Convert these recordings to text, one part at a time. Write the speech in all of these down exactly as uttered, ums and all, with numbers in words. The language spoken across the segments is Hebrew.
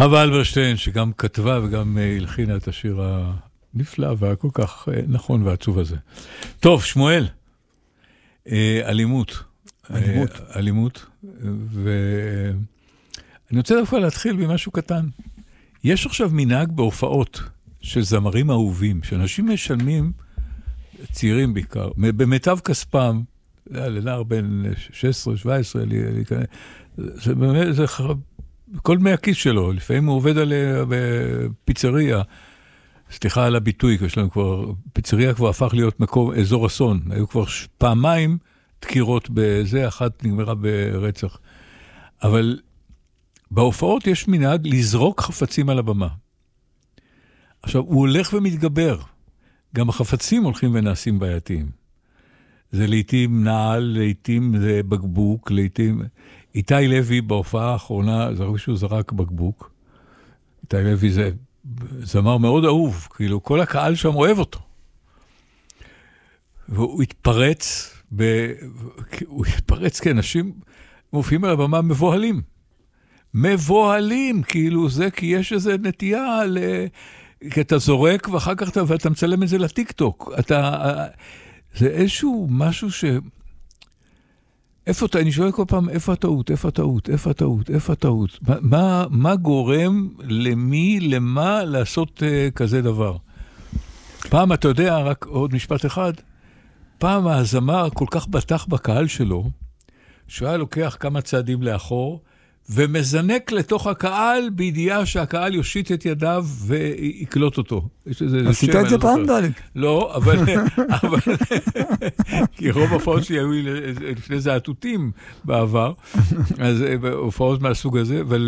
חווה אלברשטיין, שגם כתבה וגם הלחינה את השיר הנפלא והכל כך נכון ועצוב הזה. טוב, שמואל, אלימות. אלימות. אלימות, ואני רוצה דווקא להתחיל במשהו קטן. יש עכשיו מנהג בהופעות של זמרים אהובים, שאנשים משלמים, צעירים בעיקר, במיטב כספם, לנער בין שש עשרה שבע עשרה, זה באמת, זה כל דמי הכיס שלו, לפעמים הוא עובד על פיצריה, סליחה על הביטוי, יש לנו כבר, פיצריה כבר הפך להיות מקום, אזור אסון, היו כבר פעמיים דקירות בזה, אחת נגמרה ברצח. אבל בהופעות יש מנהג לזרוק חפצים על הבמה. עכשיו, הוא הולך ומתגבר. גם החפצים הולכים ונעשים בעייתיים. זה לעתים נעל, לעתים זה בקבוק, לעתים... איתי לוי בהופעה האחרונה, זה רק שהוא זרק בקבוק. איתי לוי זה זמר מאוד אהוב, כאילו כל הקהל שם אוהב אותו. והוא התפרץ, ב... הוא התפרץ כי אנשים מופיעים על הבמה מבוהלים. מבוהלים, כאילו זה, כי יש איזו נטייה ל... כי אתה זורק ואחר כך אתה, ואתה מצלם את זה לטיק-טוק. אתה... זה איזשהו משהו ש... איפה אתה, אני שואל כל פעם, איפה הטעות, איפה הטעות, איפה הטעות, איפה הטעות? מה, מה גורם למי, למה לעשות uh, כזה דבר? פעם, אתה יודע, רק עוד משפט אחד, פעם הזמר כל כך בטח בקהל שלו, שהוא היה לוקח כמה צעדים לאחור, ומזנק לתוך הקהל בידיעה שהקהל יושיט את ידיו ויקלוט אותו. עשית את זה פעם, דליק? לא, אבל... כי רוב ההופעות שלי היו לפני זה עטותים בעבר, אז הופעות מהסוג הזה, אבל...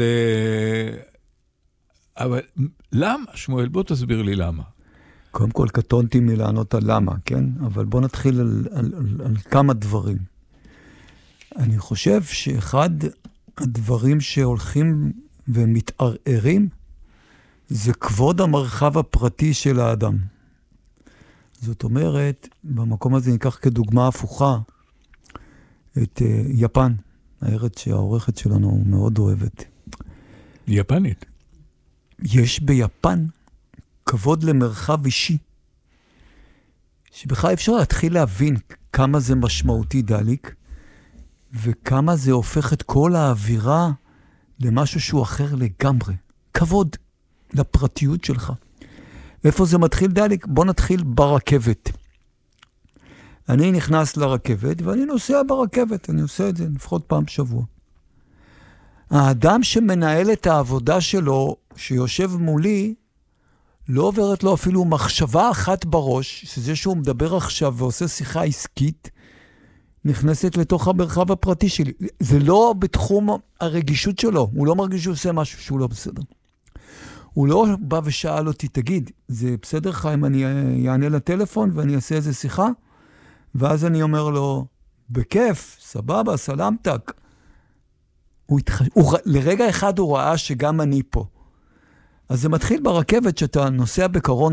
אבל למה, שמואל? בוא תסביר לי למה. קודם כל, קטונתי מלענות על למה, כן? אבל בוא נתחיל על, על, על, על כמה דברים. אני חושב שאחד... הדברים שהולכים ומתערערים, זה כבוד המרחב הפרטי של האדם. זאת אומרת, במקום הזה ניקח כדוגמה הפוכה, את uh, יפן, הארץ שהעורכת שלנו מאוד אוהבת. יפנית. יש ביפן כבוד למרחב אישי, שבכלל אפשר להתחיל להבין כמה זה משמעותי דליק, וכמה זה הופך את כל האווירה למשהו שהוא אחר לגמרי. כבוד לפרטיות שלך. איפה זה מתחיל דליק? בוא נתחיל ברכבת. אני נכנס לרכבת ואני נוסע ברכבת. אני עושה את זה לפחות פעם בשבוע. האדם שמנהל את העבודה שלו, שיושב מולי, לא עוברת לו אפילו מחשבה אחת בראש, שזה שהוא מדבר עכשיו ועושה שיחה עסקית, נכנסת לתוך המרחב הפרטי שלי. זה לא בתחום הרגישות שלו. הוא לא מרגיש שהוא עושה משהו שהוא לא בסדר. הוא לא בא ושאל אותי, תגיד, זה בסדר לך אם אני אענה לטלפון ואני אעשה איזה שיחה? ואז אני אומר לו, בכיף, סבבה, סלמתק. הוא התח... הוא... לרגע אחד הוא ראה שגם אני פה. אז זה מתחיל ברכבת שאתה נוסע בקרון